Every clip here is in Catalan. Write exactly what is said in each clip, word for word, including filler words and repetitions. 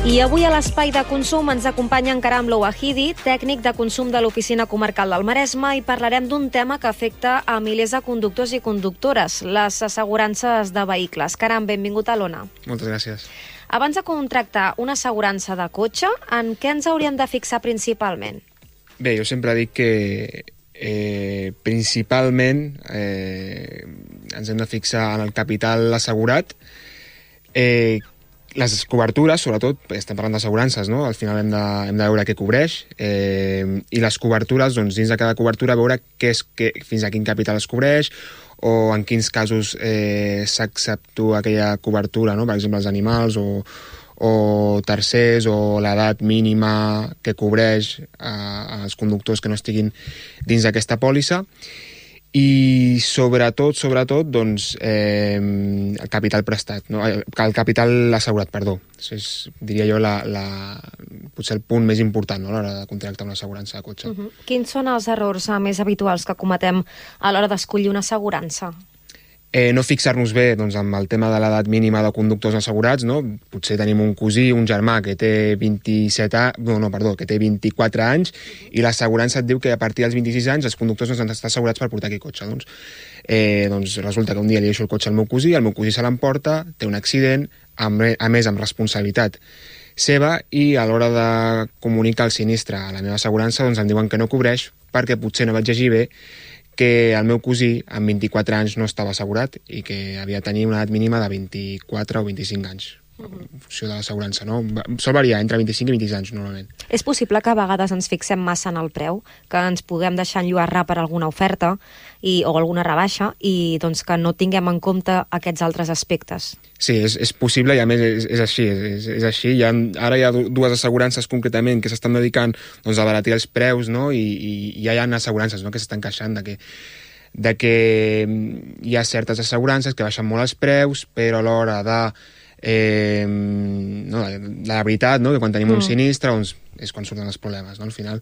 I avui a l'Espai de Consum ens acompanya en Karam Louahidi, tècnic de consum de l'Oficina Comarcal del Maresme, i parlarem d'un tema que afecta a milers de conductors i conductores, les assegurances de vehicles. Karam, benvingut a l'Ona. Moltes gràcies. Abans de contractar una assegurança de cotxe, en què ens hauríem de fixar principalment? Bé, jo sempre dic que eh, principalment eh, ens hem de fixar en el capital assegurat, eh, les cobertures, sobretot, estem parlant d'assegurances, no? Al final hem de, hem de veure què cobreix, eh, i les cobertures, doncs, dins de cada cobertura, veure què és, què, fins a quin capital es cobreix, o en quins casos eh, s'accepta aquella cobertura, no? Per exemple, els animals, o, o tercers, o l'edat mínima que cobreix a, als conductors que no estiguin dins d'aquesta pòlissa. I sobretot, sobretot, doncs, eh, el capital prestat, no? el, el capital assegurat, perdó. Això és, diria jo, la, la, potser el punt més important, no?, a l'hora de contractar una assegurança de cotxe. Uh-huh. Quins són els errors eh, més habituals que cometem a l'hora d'escollir una assegurança? Eh, no fixar-nos bé, doncs, amb el tema de l'edat mínima de conductors assegurats, no? Potser tenim un cosí, un germà que té vint-i-set anys, no, no, perdó, que té vint-i-quatre anys, i l'assegurança et diu que a partir dels vint-i-sis anys els conductors no han d'estar assegurats per portar aquí cotxe. Doncs, eh, doncs resulta que un dia li deixo el cotxe al meu cosí, el meu cosí se l'emporta, té un accident, amb, a més amb responsabilitat seva, i a l'hora de comunicar el sinistre a la meva assegurança, doncs em diuen que no cobreix perquè potser no vaig llegir bé que el meu cosí amb vint-i-quatre anys no estava assegurat i que havia de tenir una edat mínima de vint-i-quatre o vint-i-cinc anys, en funció de l'assegurança, no? Sol variar entre vint-i-cinc i vint-i-sis anys, normalment. És possible que a vegades ens fixem massa en el preu, que ens puguem deixar enlluernar per alguna oferta i, o alguna rebaixa, i doncs que no tinguem en compte aquests altres aspectes. Sí, és, és possible, i a més és, és així. És, és així. Hi ha, ara hi ha dues assegurances concretament que s'estan dedicant, doncs, a abaratir els preus, no? I, i, i ja hi ha assegurances, no?, que s'estan queixant de que, de que hi ha certes assegurances que baixen molt els preus, però a l'hora de Eh, no, la veritat, no?, que quan tenim mm. un sinistre, doncs, és quan surten els problemes, no?, al final.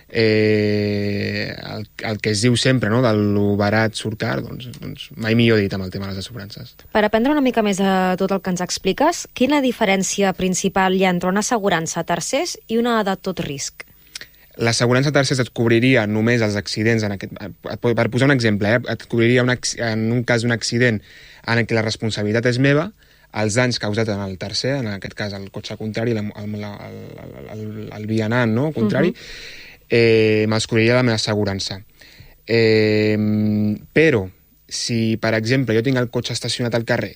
Eh, el, el que es diu sempre, no?, de lo barat surt car, doncs, doncs mai millor dit amb el tema de les assegurances. Per aprendre una mica més a tot el que ens expliques, quina diferència principal hi ha entre una assegurança a tercers i una de tot risc? L'assegurança a tercers et cobriria només els accidents, en aquest, per posar un exemple, eh, et cobriria un, en un cas d'un accident en què la responsabilitat és meva, els danys causats en el tercer, en aquest cas el cotxe contrari, el, el, el, el, el vianant, no?, contrari, uh-huh. eh, me'ls cobriria la meva assegurança. Eh, però, si, per exemple, jo tinc el cotxe estacionat al carrer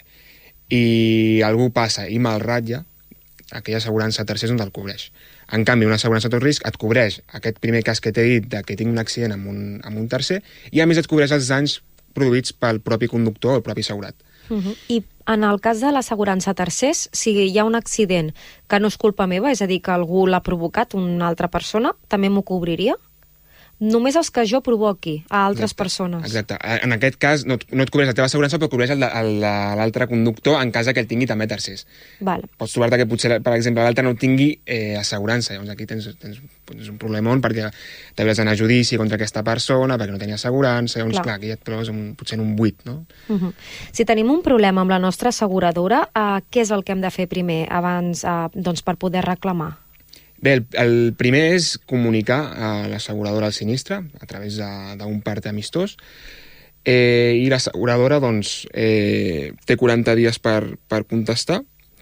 i algú passa i me'l ratlla, aquella assegurança a tercers no te'l cobreix. En canvi, una assegurança a tot risc et cobreix aquest primer cas que t'he dit de que tinc un accident amb un, amb un tercer, i a més et cobreix els danys produïts pel propi conductor o el propi assegurat. Uh-huh. I en el cas de l'assegurança a tercers, si hi ha un accident que no és culpa meva, és a dir, que algú l'ha provocat, una altra persona, també m'ho cobriria? Només els que jo provoqui a altres Exacte. persones. Exacte. En aquest cas no, no et cobreix la teva assegurança, però cobreix l'altre conductor en cas que el tingui també tercers. Vale. Pots trobar-te que potser, per exemple, l'altre no tingui eh, assegurança. Llavors aquí tens, tens, tens un problemon perquè t'havies d'anar a judici contra aquesta persona perquè no tenia assegurança. Llavors, clar, clar aquí ja et trobes un, potser en un buit, no? Uh-huh. Si tenim un problema amb la nostra asseguradora, eh, què és el que hem de fer primer abans, eh, doncs, per poder reclamar? Bé, el, el primer és comunicar a l'asseguradora el sinistre a través d'un part amistós, eh, i l'asseguradora doncs, eh, té quaranta dies per, per contestar,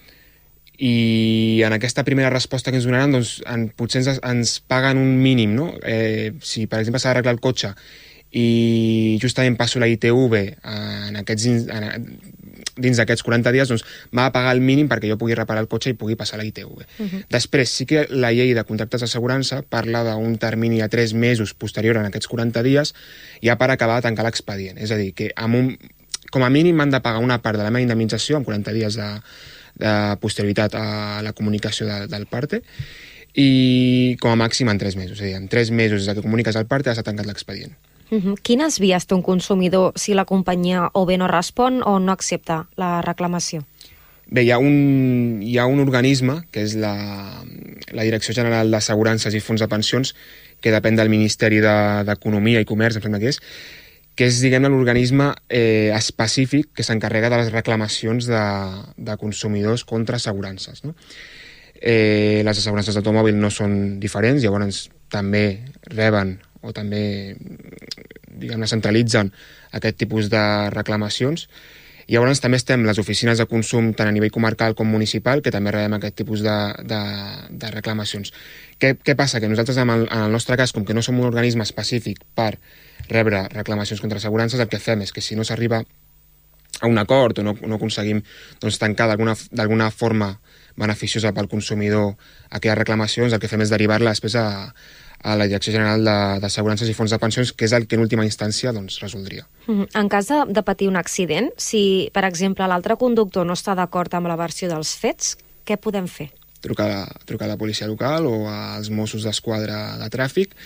i en aquesta primera resposta que ens donaran doncs, en, potser ens, ens paguen un mínim, no? Eh, si per exemple s'ha d'arreglar el cotxe i justament passo la I T V en aquests, en, dins d'aquests quaranta dies, doncs m'ha de pagar el mínim perquè jo pugui reparar el cotxe i pugui passar la I T V. Uh-huh. Després, sí que la llei de contractes d'assegurança parla d'un termini de tres mesos posterior a aquests quaranta dies ja per acabar de tancar l'expedient. És a dir, que amb un, com a mínim m'han de pagar una part de la meva indemnització en quaranta dies de, de posterioritat a la comunicació de, del parte, i com a màxim en tres mesos. És a dir, en tres mesos des que comuniques al parte ja s'ha tancat l'expedient. Uh-huh. Quines vies té un consumidor si la companyia o bé no respon o no accepta la reclamació? Bé, hi ha un, hi ha un organisme, que és la, la Direcció General d'Assegurances i Fons de Pensions, que depèn del Ministeri d'Economia i Comerç, em sembla que és, que és, diguem-ne, l'organisme eh, específic que s'encarrega de les reclamacions de, de consumidors contra assegurances, no? eh, les assegurances d'automòbil no són diferents, llavors també reben o també, diguem-ne, centralitzen aquest tipus de reclamacions. I llavors també estem les oficines de consum tant a nivell comarcal com municipal, que també rebem aquest tipus de, de, de reclamacions. Què, què passa? Que nosaltres, en el, en el nostre cas, com que no som un organisme específic per rebre reclamacions contra assegurances, el que fem és que si no s'arriba a un acord o no, no aconseguim doncs, tancar d'alguna forma beneficiosa pel consumidor aquelles reclamacions, el que fem és derivar-la després a, a la Direcció General d'Assegurances i Fons de Pensions, que és el que en última instància doncs, resoldria. En cas de, de patir un accident, si, per exemple, l'altre conductor no està d'acord amb la versió dels fets, què podem fer? Trucar a, trucar a la policia local o als Mossos d'Esquadra de tràfic,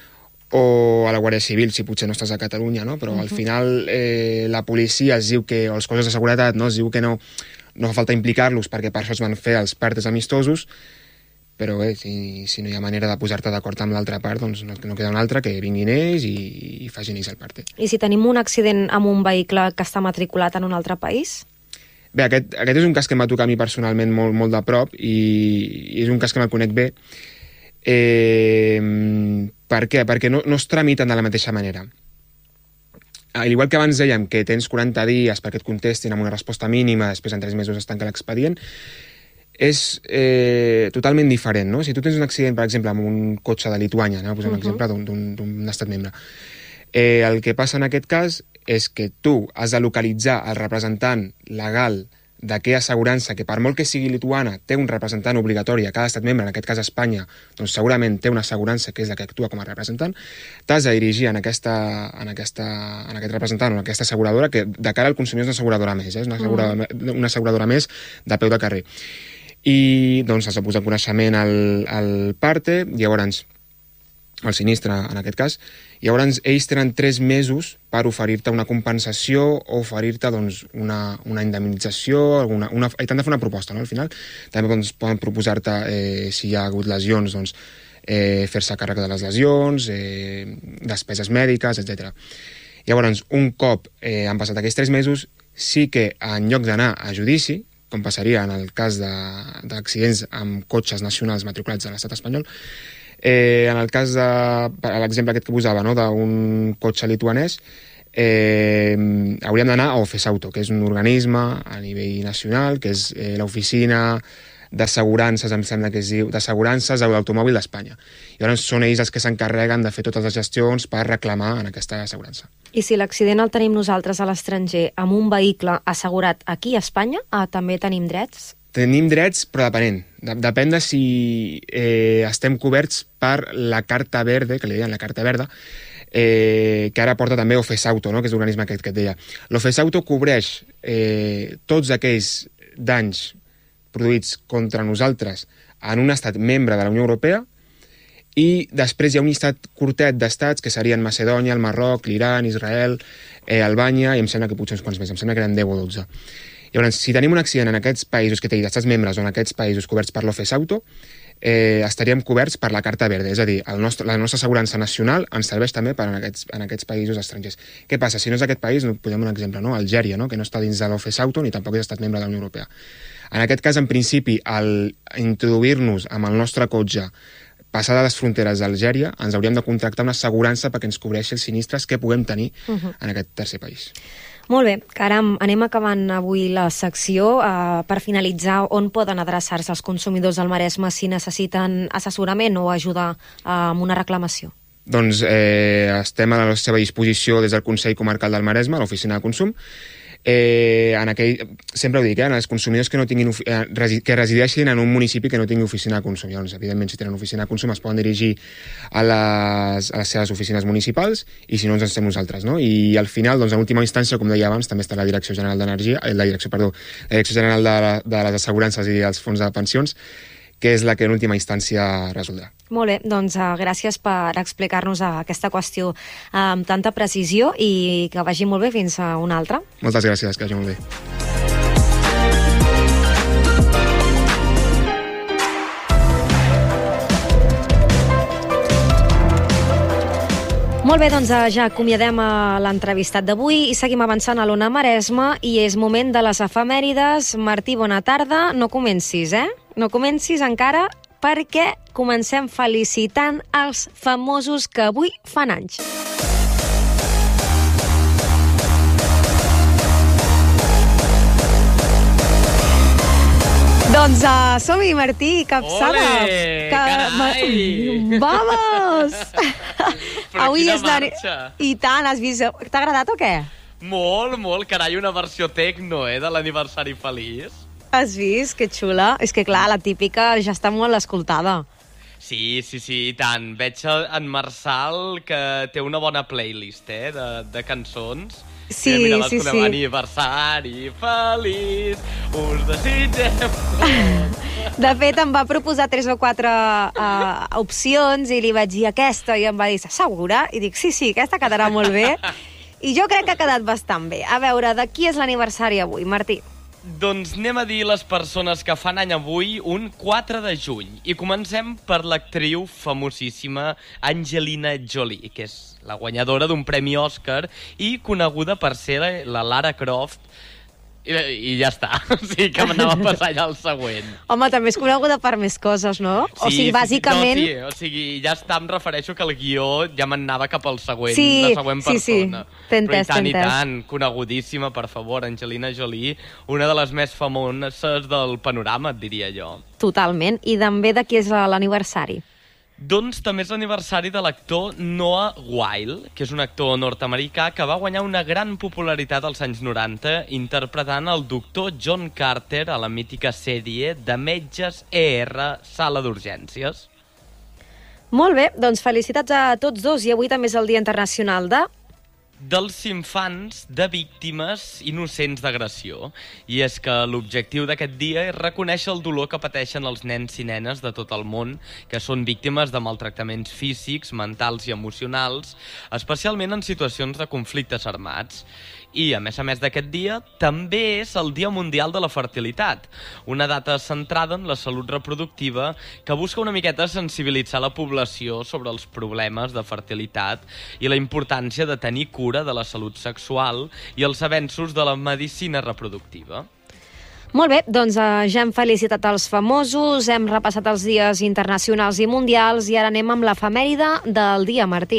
o a la Guàrdia Civil, si potser no estàs a Catalunya, no? Però uh-huh. al final eh, la policia es diu que, o els cossos de seguretat, no? Es diu que no, no fa falta implicar-los perquè per això es van fer els partes amistosos, però bé, si, si no hi ha manera de posar-te d'acord amb l'altra part, doncs no, no queda una altra que vinguin ells i, i facin ells el parte. I si tenim un accident amb un vehicle que està matriculat en un altre país? Bé, aquest, aquest és un cas que em va tocar a mi personalment molt, molt de prop i, i és un cas que me'l conec bé. Eh, per què? Perquè no, no es tramiten de la mateixa manera. Al igual que abans dèiem que tens quaranta dies perquè et contestin amb una resposta mínima, després en tres mesos es tanca l'expedient, és eh, totalment diferent, no? Si tu tens un accident, per exemple, amb un cotxe de Lituània, no? Posem un uh-huh. exemple d'un estat membre, eh, el que passa en aquest cas és que tu has de localitzar el representant legal d'aquella assegurança, que per molt que sigui lituana té un representant obligatori a cada estat membre, en aquest cas Espanya, doncs segurament té una assegurança que és la que actua com a representant, t'has de dirigir en, aquesta, en, aquesta, en aquest representant o en aquesta asseguradora, que de cara al consumidor és una asseguradora més, eh? és una asseguradora, mm. una asseguradora més de peu de carrer. I doncs has de posar coneixement al, al parte, llavors el sinistre en aquest cas, i llavors ells tenen tres mesos per oferir-te una compensació o oferir-te doncs, una, una indemnització, alguna, una, i t'han de fer una proposta, no? Al final també doncs, poden proposar-te, eh, si hi ha hagut lesions, doncs, eh, fer-se càrrec de les lesions, eh, despeses mèdiques, etcètera. Llavors, un cop eh, han passat aquests tres mesos, sí que en lloc d'anar a judici, com passaria en el cas d'accidents amb cotxes nacionals matriculats a l'estat espanyol, Eh, en el cas de l'exemple aquest que posava, no, d'un cotxe lituanès, eh, hauríem d'anar a OFESAUTO, que és un organisme a nivell nacional, que és eh, l'oficina d'assegurances, em sembla que es diu, d'assegurances de l'automòbil d'Espanya. I llavors són ells els que s'encarreguen de fer totes les gestions per reclamar en aquesta assegurança. I si l'accident el tenim nosaltres a l'estranger amb un vehicle assegurat aquí a Espanya, ah, també tenim drets? Tenim drets, però depenent. Depèn de si eh, estem coberts per la carta verde, que li deien la carta verda, eh, que ara porta també OFESAUTO, no? Que és l'organisme aquest que et deia. L'OFESAUTO cobreix eh, tots aquells danys produïts contra nosaltres en un estat membre de la Unió Europea, i després hi ha un llistat curtet d'estats que serien Macedònia, el Marroc, l'Iran, Israel, eh, Albània, i em sembla que potser uns quants més, em sembla que eren deu o dotze. Llavors, si tenim un accident en aquests països que t'he dit, estats membres o en aquests països coberts per l'OFESAUTO, eh, estaríem coberts per la Carta Verde, és a dir, el nostre, la nostra assegurança nacional ens serveix també per en aquests, en aquests països estrangers. Què passa? Si no és aquest país, no, posem un exemple, no? Algèria, no? Que no està dins de l'OFESAUTO ni tampoc és estat membre de la Unió Europea. En aquest cas, en principi, al introduir-nos amb el nostre cotxe passar de les fronteres d'Algèria, ens hauríem de contractar una assegurança perquè ens cobreixi els sinistres que puguem tenir uh-huh. en aquest tercer país. Molt bé, Caram, anem acabant avui la secció. Uh, per finalitzar, on poden adreçar-se els consumidors del Maresme si necessiten assessorament o ajuda uh, amb una reclamació? Doncs eh, estem a la seva disposició des del Consell Comarcal del Maresme, a l'Oficina de Consum. Eh, en aquell, sempre ho dic, eh, en els consumidors que, no tinguin, eh, resi, que resideixin en un municipi que no tingui oficina de consum. Llavors, evidentment, si tenen oficina de consum es poden dirigir a les, a les seves oficines municipals, i si no, ens estem nosaltres, no? I al final, doncs, en última instància, com deia abans, també està la Direcció General d'Energia, eh, la Direcció, perdó, la Direcció General de, la, de les Assegurances i els Fons de Pensions, que és la que en última instància resoldrà. Molt bé, doncs uh, gràcies per explicar-nos uh, aquesta qüestió uh, amb tanta precisió, i que vagi molt bé fins a una altra. Moltes gràcies, que vagi molt bé. Molt bé, doncs ja acomiadem l'entrevistat d'avui i seguim avançant a l'Ona Maresme, i és moment de les efemèrides. Martí, bona tarda. No comencis, eh? no comencis encara, perquè comencem felicitant els famosos que avui fan anys. Doncs uh, som-hi, Martí, capçada. Ole, que... carai! Vamos! Però avui quina és la... marxa! I tant, has vist? T'ha agradat o què? Molt, molt, carai, una versió tecno, eh, de l'aniversari feliç. Has vist? Que xula. És que, clar, la típica ja està molt escoltada. Sí, sí, sí, i tant. Veig en Marçal que té una bona playlist, eh, de, de cançons. Sí, mira, mira, sí, sí. Aniversari feliç, us desitgem... De fet, em va proposar tres o quatre uh, opcions i li vaig dir aquesta i em va dir, segura? I dic, sí, sí, aquesta quedarà molt bé. I jo crec que ha quedat bastant bé. A veure, de qui és l'aniversari avui, Martí? Doncs anem a dir les persones que fan any avui un quatre de juny. I comencem per l'actriu famosíssima Angelina Jolie, que és la guanyadora d'un premi Òscar i coneguda per ser la Lara Croft. I, i ja està. O sigui que m'anava a passar allà al següent. Home, també és coneguda per més coses, no? Sí, o sigui, bàsicament... Sí, no, sí, o sigui, ja està, em refereixo que el guió ja m'anava cap al següent, sí, la següent persona. Sí, sí, t'he entès, t'he entès. Però i tant, i entès. tant, conegudíssima, per favor, Angelina Jolie, una de les més famoses del panorama, et diria jo. Totalment. I també de qui és l'aniversari? Doncs també és l'aniversari de l'actor Noah Wyle, que és un actor nord-americà que va guanyar una gran popularitat als anys noranta interpretant el doctor John Carter a la mítica sèrie de metges E R Sala d'Urgències. Molt bé, doncs felicitats a tots dos i avui també és el Dia Internacional de... dels infants de víctimes innocents d'agressió. I és que l'objectiu d'aquest dia és reconèixer el dolor que pateixen els nens i nenes de tot el món que són víctimes de maltractaments físics, mentals i emocionals, especialment en situacions de conflictes armats. I, a més a més d'aquest dia, també és el Dia Mundial de la Fertilitat, una data centrada en la salut reproductiva que busca una miqueta sensibilitzar la població sobre els problemes de fertilitat i la importància de tenir cura de la salut sexual i els avenços de la medicina reproductiva. Molt bé, doncs eh, ja hem felicitat els famosos, hem repassat els dies internacionals i mundials i ara anem amb l'efemèride del dia, Martí.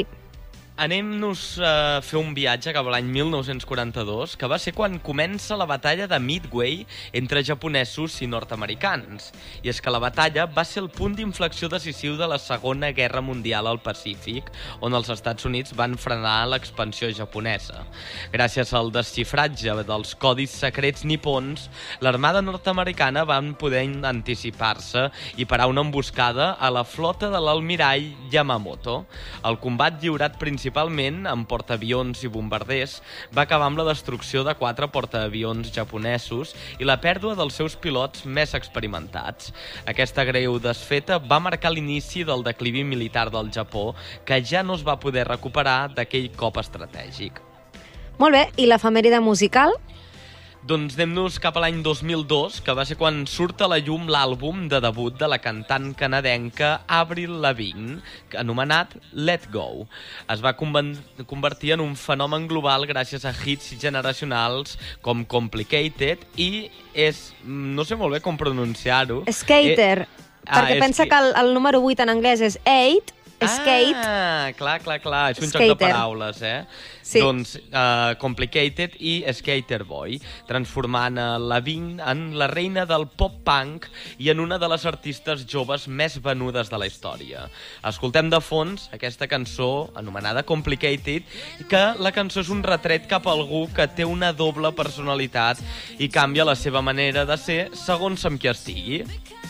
Anem-nos a fer un viatge cap a l'any mil nou-cents quaranta-dos, que va ser quan comença la batalla de Midway entre japonesos i nord-americans. I és que la batalla va ser el punt d'inflexió decisiu de la Segona Guerra Mundial al Pacífic, on els Estats Units van frenar l'expansió japonesa. Gràcies al desxifratge dels codis secrets nipons, l'armada nord-americana van poder anticipar-se i parar una emboscada a la flota de l'almirall Yamamoto. El combat lliurat principalment principalment amb portaavions i bombarders, va acabar amb la destrucció de quatre portaavions japonesos i la pèrdua dels seus pilots més experimentats. Aquesta greu desfeta va marcar l'inici del declivi militar del Japó, que ja no es va poder recuperar d'aquell cop estratègic. Molt bé, i l'efemèride musical? Doncs anem-nos cap a l'any dos mil dos, que va ser quan surt a la llum l'àlbum de debut de la cantant canadenca Avril Lavigne, anomenat Let Go. Es va convertir en un fenomen global gràcies a hits generacionals com Complicated i és, no sé molt bé com pronunciar-ho... Skater, eh, perquè ah, pensa que el, el número vuit en anglès és eight, skate... Ah, clar, clar, clar, és un skater. joc de paraules, eh? Sí. Doncs uh, Complicated i Skater Boy, transformant uh, Lavigne en la reina del pop-punk i en una de les artistes joves més venudes de la història. Escoltem de fons aquesta cançó anomenada Complicated, que la cançó és un retret cap a algú que té una doble personalitat i canvia la seva manera de ser segons amb qui estigui.